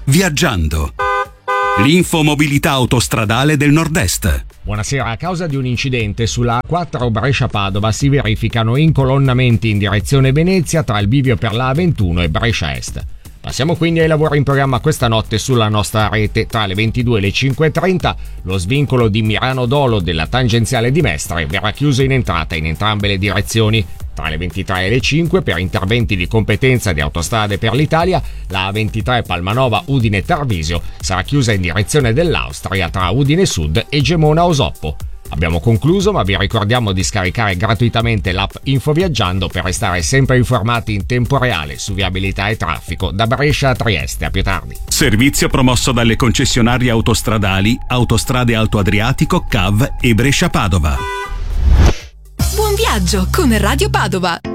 Viaggiando. L'infomobilità autostradale del Nord-Est. Buonasera, a causa di un incidente sulla A4 Brescia-Padova si verificano incolonnamenti in direzione Venezia tra il bivio per la A21 e Brescia Est. Passiamo quindi ai lavori in programma questa notte sulla nostra rete. Tra le 22 e le 5.30 lo svincolo di Mirano Dolo della tangenziale di Mestre verrà chiuso in entrata in entrambe le direzioni. Tra le 23 e le 5, per interventi di competenza di Autostrade per l'Italia, la A23 Palmanova Udine Tarvisio sarà chiusa in direzione dell'Austria tra Udine Sud e Gemona Osoppo. Abbiamo concluso, ma vi ricordiamo di scaricare gratuitamente l'app Infoviaggiando per restare sempre informati in tempo reale su viabilità e traffico da Brescia a Trieste. A più tardi. Servizio promosso dalle concessionarie autostradali Autostrade Alto Adriatico, CAV e Brescia Padova. Buon viaggio con Radio Padova.